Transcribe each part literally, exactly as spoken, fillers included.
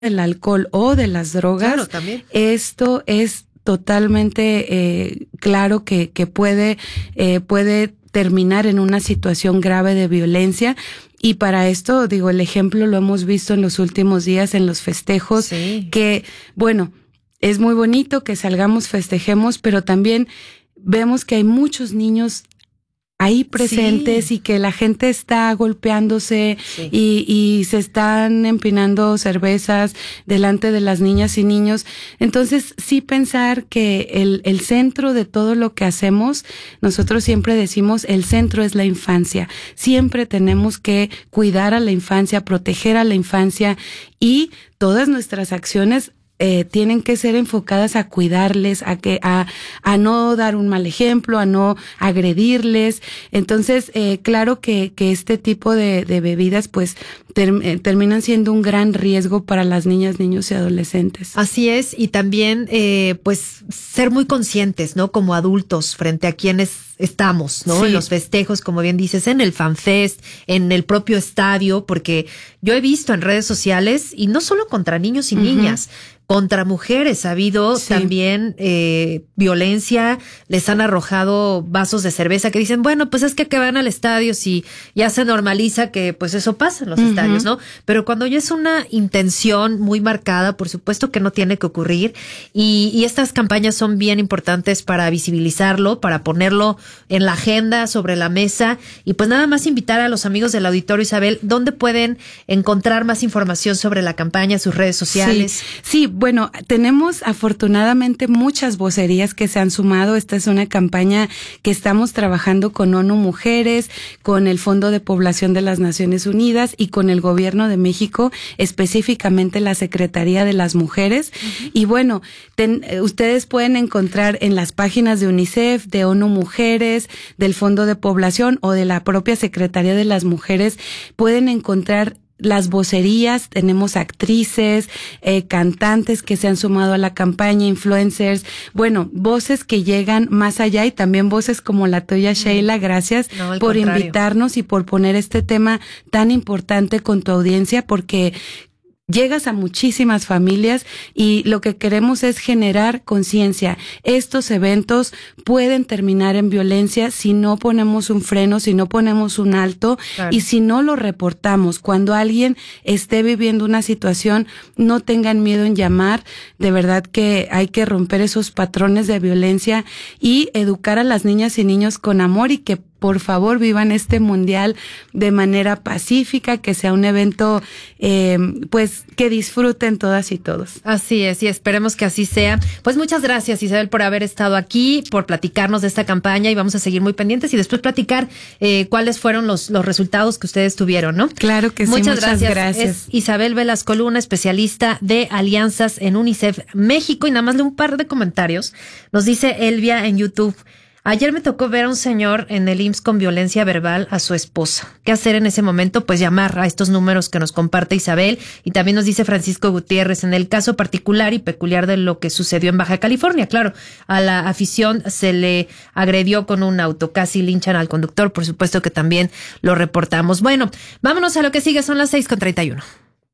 del alcohol o de las drogas, claro, también. Esto es totalmente eh, claro que, que puede, eh, puede terminar en una situación grave de violencia. Y para esto, digo, el ejemplo lo hemos visto en los últimos días en los festejos, sí. que, bueno, es muy bonito que salgamos, festejemos, pero también vemos que hay muchos niños ahí presentes sí. y que la gente está golpeándose sí. y, y se están empinando cervezas delante de las niñas y niños. Entonces, sí pensar que el, el centro de todo lo que hacemos, nosotros siempre decimos, el centro es la infancia. Siempre tenemos que cuidar a la infancia, proteger a la infancia y todas nuestras acciones Eh, tienen que ser enfocadas a cuidarles, a que a a no dar un mal ejemplo, a no agredirles. Entonces, eh, claro que que este tipo de, de bebidas, pues, ter, eh, terminan siendo un gran riesgo para las niñas, niños y adolescentes. Así es, y también, eh, pues, ser muy conscientes, ¿no? Como adultos frente a quienes estamos, ¿no? Sí. En los festejos, como bien dices, en el FanFest, en el propio estadio, porque yo he visto en redes sociales, y no solo contra niños y uh-huh. niñas, contra mujeres ha habido sí. también eh, violencia, les han arrojado vasos de cerveza que dicen, bueno, pues es que que van al estadio si ya se normaliza que pues eso pasa en los uh-huh. estadios, ¿no? Pero cuando ya es una intención muy marcada, por supuesto que no tiene que ocurrir y, y estas campañas son bien importantes para visibilizarlo, para ponerlo en la agenda, sobre la mesa y pues nada más invitar a los amigos del auditorio, Isabel, ¿dónde pueden encontrar más información sobre la campaña, sus redes sociales? Sí, sí. Bueno, tenemos afortunadamente muchas vocerías que se han sumado. Esta es una campaña que estamos trabajando con ONU Mujeres, con el Fondo de Población de las Naciones Unidas y con el Gobierno de México, específicamente la Secretaría de las Mujeres. Uh-huh. Y bueno, ten, ustedes pueden encontrar en las páginas de UNICEF, de ONU Mujeres, del Fondo de Población o de la propia Secretaría de las Mujeres, pueden encontrar las vocerías, tenemos actrices, eh, cantantes que se han sumado a la campaña, influencers, bueno, voces que llegan más allá y también voces como la tuya, Sheila, gracias no, por contrario. invitarnos y por poner este tema tan importante con tu audiencia, porque llegas a muchísimas familias y lo que queremos es generar conciencia. Estos eventos pueden terminar en violencia si no ponemos un freno, si no ponemos un alto claro. y si no lo reportamos. Cuando alguien esté viviendo una situación, no tengan miedo en llamar. De verdad que hay que romper esos patrones de violencia y educar a las niñas y niños con amor y que por favor vivan este mundial de manera pacífica, que sea un evento eh, pues que disfruten todas y todos. Así es, y esperemos que así sea. Pues muchas gracias, Isabel, por haber estado aquí, por platicarnos de esta campaña y vamos a seguir muy pendientes y después platicar eh, cuáles fueron los, los resultados que ustedes tuvieron, ¿no? Claro que sí, muchas, muchas gracias. gracias. Es Isabel Velasco Luna, especialista de alianzas en UNICEF México y nada más de un par de comentarios. Nos dice Elvia en YouTube. Ayer me tocó ver a un señor en el I M S S con violencia verbal a su esposa. ¿Qué hacer en ese momento? Pues llamar a estos números que nos comparte Isabel. Y también nos dice Francisco Gutiérrez, en el caso particular y peculiar de lo que sucedió en Baja California. Claro, a la afición se le agredió con un auto, casi linchan al conductor. Por supuesto que también lo reportamos. Bueno, vámonos a lo que sigue, son las seis con treinta y uno.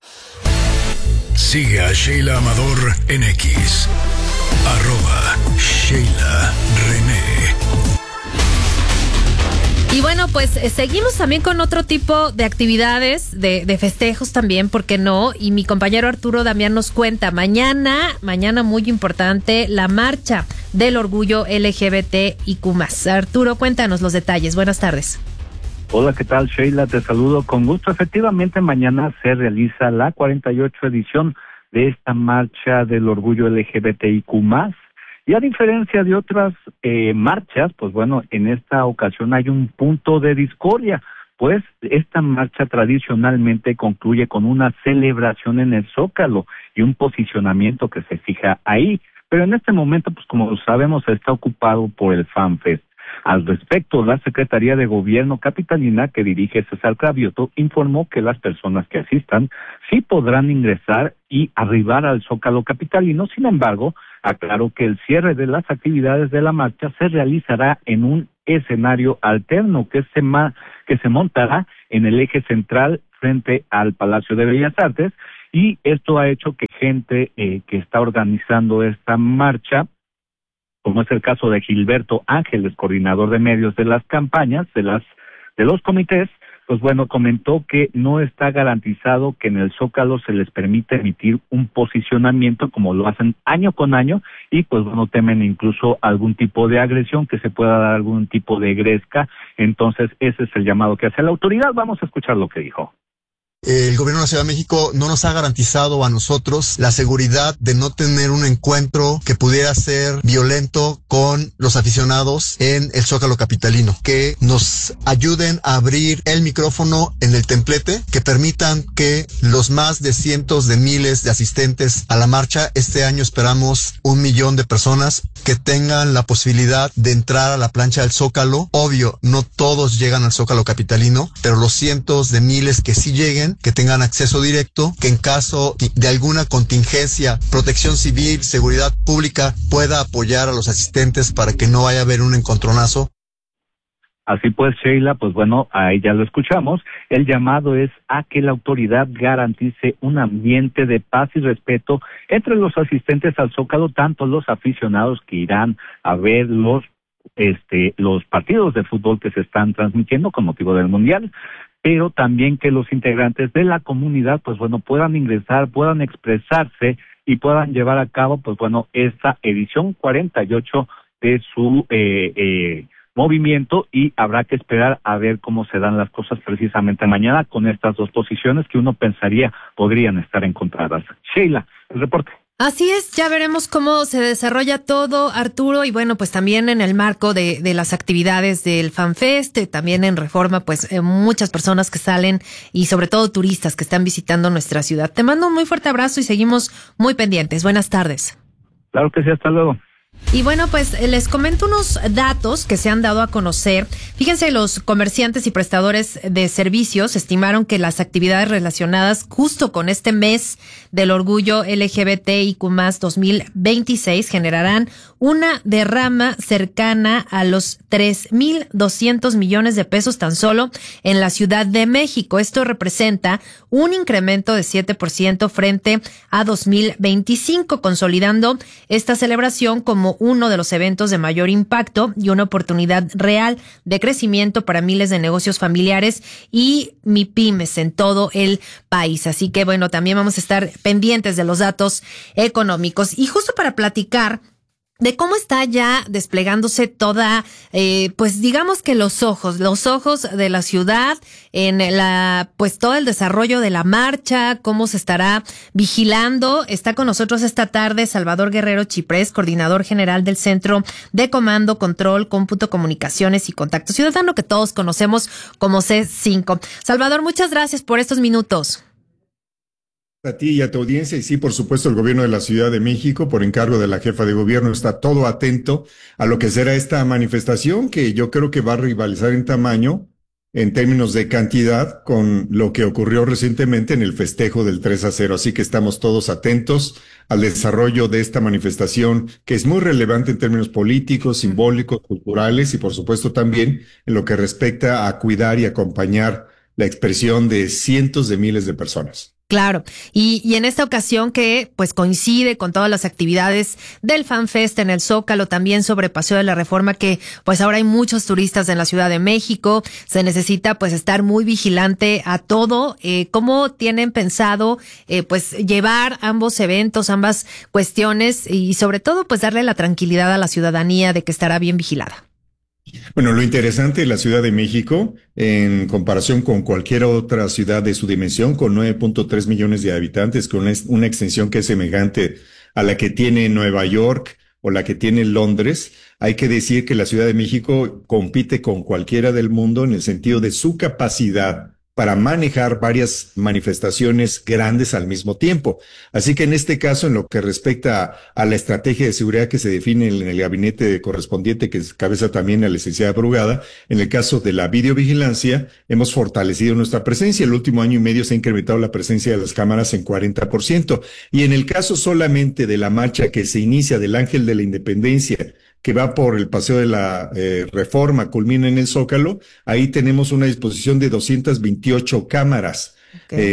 Sigue a Sheila Amador en X. Arroba Sheila René. Y bueno, pues eh, seguimos también con otro tipo de actividades, de, de festejos también, ¿por qué no? Y mi compañero Arturo Damián nos cuenta, mañana, mañana muy importante, la marcha del orgullo L G B T I Q más. Arturo, cuéntanos los detalles. Buenas tardes. Hola, ¿qué tal, Sheila? Te saludo con gusto. Efectivamente, mañana se realiza la cuarenta y ocho edición de esta marcha del orgullo L G B T I Q más. Y a diferencia de otras eh, marchas, pues bueno, en esta ocasión hay un punto de discordia, pues esta marcha tradicionalmente concluye con una celebración en el Zócalo y un posicionamiento que se fija ahí, pero en este momento, pues como sabemos, está ocupado por el FanFest. Al respecto, la Secretaría de Gobierno capitalina que dirige César Cravioto informó que las personas que asistan sí podrán ingresar y arribar al Zócalo capitalino. Sin embargo, aclaró que el cierre de las actividades de la marcha se realizará en un escenario alterno que se, ma- que se montará en el eje central frente al Palacio de Bellas Artes y esto ha hecho que gente eh, que está organizando esta marcha, como es el caso de Gilberto Ángeles, coordinador de medios de las campañas, de las de los comités, pues bueno, comentó que no está garantizado que en el Zócalo se les permita emitir un posicionamiento como lo hacen año con año, y pues bueno, temen incluso algún tipo de agresión, que se pueda dar algún tipo de gresca. Entonces ese es el llamado que hace la autoridad. Vamos a escuchar lo que dijo. El gobierno de la Ciudad de México no nos ha garantizado a nosotros la seguridad de no tener un encuentro que pudiera ser violento con los aficionados en el Zócalo capitalino. Que nos ayuden a abrir el micrófono en el templete, que permitan que los más de cientos de miles de asistentes a la marcha, este año esperamos un millón de personas, que tengan la posibilidad de entrar a la plancha del Zócalo. Obvio, no todos llegan al Zócalo capitalino, pero los cientos de miles que sí lleguen, que tengan acceso directo, que en caso de alguna contingencia, Protección Civil, Seguridad Pública pueda apoyar a los asistentes para que no vaya a haber un encontronazo. Así pues, Sheila, pues bueno, ahí ya lo escuchamos. El llamado es a que la autoridad garantice un ambiente de paz y respeto entre los asistentes al Zócalo, tanto los aficionados que irán a ver los este los partidos de fútbol que se están transmitiendo con motivo del Mundial, pero también que los integrantes de la comunidad, pues bueno, puedan ingresar, puedan expresarse y puedan llevar a cabo, pues bueno, esta edición cuarenta y ocho de su eh, eh, movimiento, y habrá que esperar a ver cómo se dan las cosas precisamente mañana con estas dos posiciones que uno pensaría podrían estar encontradas. Sheila, el reporte. Así es, ya veremos cómo se desarrolla todo, Arturo, y bueno, pues también en el marco de, de las actividades del FanFest, también en Reforma, pues eh, muchas personas que salen y sobre todo turistas que están visitando nuestra ciudad. Te mando un muy fuerte abrazo y seguimos muy pendientes. Buenas tardes. Claro que sí, hasta luego. Y bueno, pues les comento unos datos que se han dado a conocer. Fíjense, los comerciantes y prestadores de servicios estimaron que las actividades relacionadas justo con este mes del orgullo L G B T I Q más dos mil veintiséis generarán una derrama cercana a los tres mil doscientos millones de pesos tan solo en la Ciudad de México. Esto representa un incremento de siete por ciento frente a dos mil veinticinco, consolidando esta celebración como uno de los eventos de mayor impacto y una oportunidad real de crecimiento para miles de negocios familiares y MIPYMES en todo el país. Así que bueno, también vamos a estar pendientes de los datos económicos. Y justo para platicar de cómo está ya desplegándose toda, eh, pues digamos que los ojos, los ojos de la ciudad en la, pues todo el desarrollo de la marcha, cómo se estará vigilando. Está con nosotros esta tarde Salvador Guerrero Chiprés, coordinador general del Centro de Comando, Control, Cómputo, Comunicaciones y Contacto Ciudadano, que todos conocemos como C cinco. Salvador, muchas gracias por estos minutos. A ti y a tu audiencia, y sí, por supuesto, el gobierno de la Ciudad de México, por encargo de la jefa de gobierno, está todo atento a lo que será esta manifestación, que yo creo que va a rivalizar en tamaño, en términos de cantidad, con lo que ocurrió recientemente en el festejo del tres a cero. Así que estamos todos atentos al desarrollo de esta manifestación, que es muy relevante en términos políticos, simbólicos, culturales y, por supuesto, también en lo que respecta a cuidar y acompañar la expresión de cientos de miles de personas. Claro, y, y en esta ocasión que pues coincide con todas las actividades del FanFest en el Zócalo, también sobre Paseo de la Reforma, que pues ahora hay muchos turistas en la Ciudad de México, se necesita pues estar muy vigilante a todo. Eh, ¿Cómo tienen pensado eh, pues llevar ambos eventos, ambas cuestiones y sobre todo pues darle la tranquilidad a la ciudadanía de que estará bien vigilada? Bueno, lo interesante de la Ciudad de México, en comparación con cualquier otra ciudad de su dimensión, con nueve punto tres millones de habitantes, con una extensión que es semejante a la que tiene Nueva York o la que tiene Londres, hay que decir que la Ciudad de México compite con cualquiera del mundo en el sentido de su capacidad para manejar varias manifestaciones grandes al mismo tiempo. Así que en este caso, en lo que respecta a, a la estrategia de seguridad que se define en el gabinete correspondiente, que cabeza también a la licenciada Brugada, en el caso de la videovigilancia, hemos fortalecido nuestra presencia. El último año y medio se ha incrementado la presencia de las cámaras en cuarenta por ciento. Y en el caso solamente de la marcha que se inicia del Ángel de la Independencia, que va por el Paseo de la eh, Reforma, culmina en el Zócalo, ahí tenemos una disposición de doscientas veintiocho cámaras. Okay. Eh,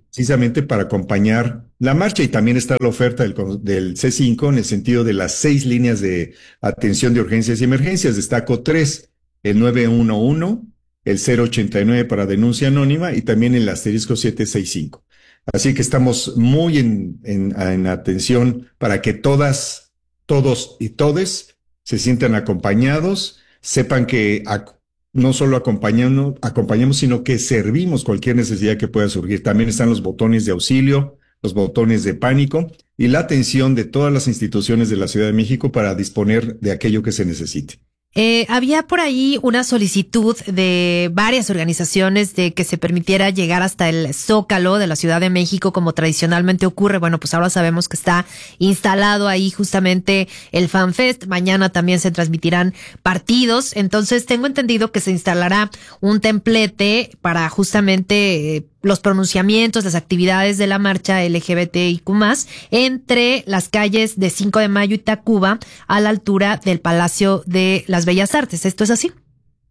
precisamente para acompañar la marcha, y también está la oferta del, del C cinco en el sentido de las seis líneas de atención de urgencias y emergencias. Destaco tres, el nueve uno uno, el cero ochenta y nueve para denuncia anónima y también el asterisco siete sesenta y cinco. Así que estamos muy en, en, en atención para que todas, todos y todes se sientan acompañados, sepan que ac- no solo acompañamos, acompañamos, sino que servimos cualquier necesidad que pueda surgir. También están los botones de auxilio, los botones de pánico y la atención de todas las instituciones de la Ciudad de México para disponer de aquello que se necesite. Eh, había por ahí una solicitud de varias organizaciones de que se permitiera llegar hasta el Zócalo de la Ciudad de México, como tradicionalmente ocurre. Bueno, pues ahora sabemos que está instalado ahí justamente el FanFest. Mañana también se transmitirán partidos. Entonces tengo entendido que se instalará un templete para justamente eh, los pronunciamientos, las actividades de la marcha L G B T I Q más, entre las calles de cinco de mayo y Tacuba, a la altura del Palacio de las Bellas Artes. ¿Esto es así?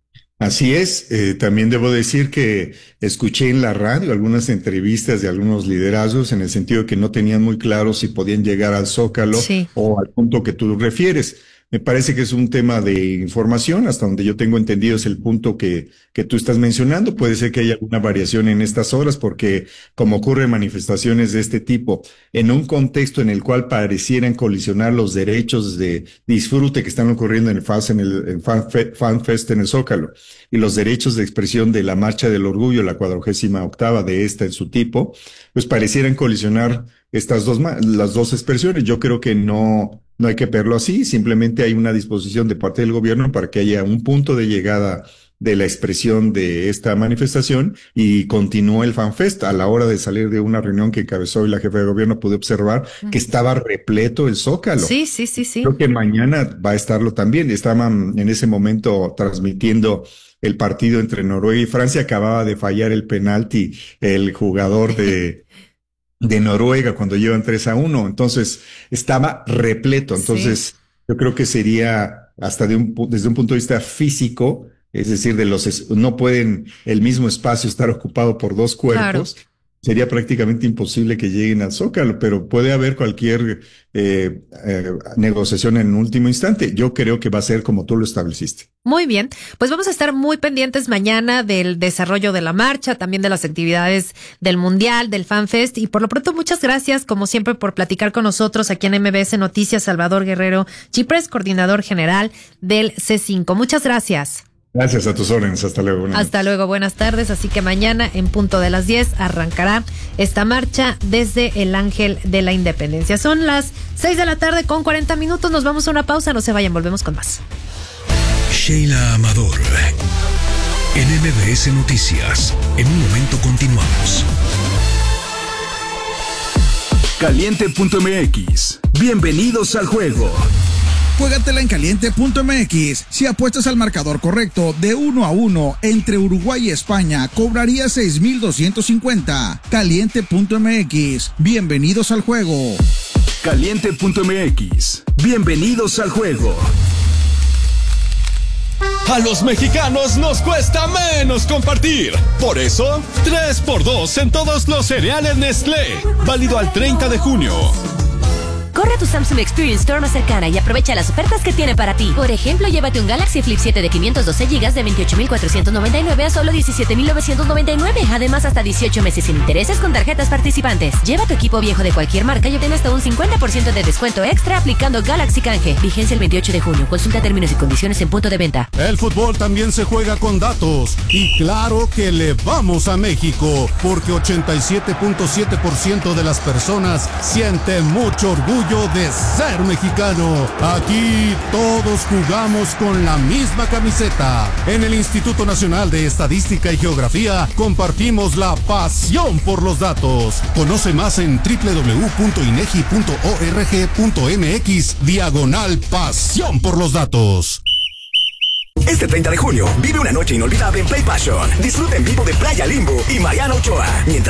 Así es. Eh, también debo decir que escuché en la radio algunas entrevistas de algunos liderazgos en el sentido de que no tenían muy claro si podían llegar al Zócalo, sí, o al punto que tú refieres. Me parece que es un tema de información, hasta donde yo tengo entendido es el punto que, que tú estás mencionando. Puede ser que haya alguna variación en estas horas, porque como ocurre en manifestaciones de este tipo, en un contexto en el cual parecieran colisionar los derechos de disfrute que están ocurriendo en el FAS, en el en FanFest, FanFest en el Zócalo, y los derechos de expresión de la Marcha del Orgullo, la cuadragésima octava de esta en su tipo, pues parecieran colisionar estas dos, las dos expresiones. Yo creo que no, no hay que verlo así, simplemente hay una disposición de parte del gobierno para que haya un punto de llegada de la expresión de esta manifestación y continúa el FanFest. A la hora de salir de una reunión que encabezó hoy la jefa de gobierno, pude observar uh-huh. que estaba repleto el Zócalo. Sí, sí, sí, sí. Creo que mañana va a estarlo también. Estaban en ese momento transmitiendo el partido entre Noruega y Francia. Acababa de fallar el penalti el jugador de de Noruega cuando llevan tres a uno, entonces estaba repleto. Entonces sí, yo creo que sería hasta de un, desde un punto de vista físico, es decir, de los no pueden el mismo espacio estar ocupado por dos cuerpos. Claro. Sería prácticamente imposible que lleguen al Zócalo, pero puede haber cualquier eh, eh, negociación en último instante. Yo creo que va a ser como tú lo estableciste. Muy bien, pues vamos a estar muy pendientes mañana del desarrollo de la marcha, también de las actividades del Mundial, del FanFest, y por lo pronto muchas gracias, como siempre, por platicar con nosotros aquí en M B S Noticias. Salvador Guerrero Chiprés, coordinador general del C cinco. Muchas gracias. Gracias, a tus órdenes. Hasta luego. Buenas Hasta luego, buenas tardes. Así que mañana, en punto de las diez, arrancará esta marcha desde el Ángel de la Independencia. Son las seis de la tarde con cuarenta minutos. Nos vamos a una pausa. No se vayan, volvemos con más. Sheila Amador, en M B S Noticias. En un momento continuamos. Caliente punto M X. Bienvenidos al juego. Juégatela en caliente punto M X. Si apuestas al marcador correcto de uno a uno entre Uruguay y España, cobraría seis mil doscientos cincuenta. Caliente punto M X. Bienvenidos al juego. Caliente punto M X. Bienvenidos al juego. A los mexicanos nos cuesta menos compartir. Por eso, tres por dos en todos los cereales Nestlé. Válido al treinta de junio. Corre a tu Samsung Experience Store más cercana y aprovecha las ofertas que tiene para ti. Por ejemplo, llévate un Galaxy Flip siete de quinientos doce gigas de veintiocho mil cuatrocientos noventa y nueve a solo diecisiete mil novecientos noventa y nueve. Además, hasta dieciocho meses sin intereses con tarjetas participantes. Lleva tu equipo viejo de cualquier marca y obtén hasta un cincuenta por ciento de descuento extra aplicando Galaxy Canje. Vigencia el veintiocho de junio. Consulta términos y condiciones en punto de venta. El fútbol también se juega con datos. Y claro que le vamos a México, porque ochenta y siete punto siete por ciento de las personas sienten mucho orgullo de ser mexicano. Aquí todos jugamos con la misma camiseta. En el Instituto Nacional de Estadística y Geografía compartimos la pasión por los datos. Conoce más en doble u doble u doble u punto inegi punto org punto mx diagonal pasión por los datos. Este treinta de junio, vive una noche inolvidable en Play Passion. Disfruta en vivo de Playa Limbo y Mariana Ochoa. Mientras